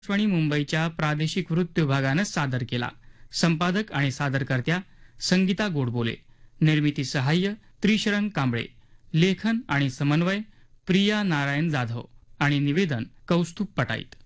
आकाशवाणी मुंबईच्या प्रादेशिक वृत्त विभागानं सादर केला. संपादक आणि सादरकर्त्या संगीता गोडबोले. निर्मिती सहाय्य त्रिशरण कांबळे. लेखन आणि समन्वय प्रिया नारायण जाधव आणि निवेदन कौस्तुभ पटाईत.